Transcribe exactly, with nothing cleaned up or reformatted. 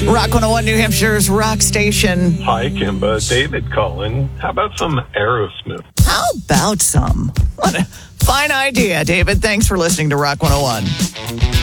Rock one oh one, New Hampshire's rock station. Hi, Kimba. David calling. How about some Aerosmith? How about some? What a fine idea, David. Thanks for listening to Rock one oh one.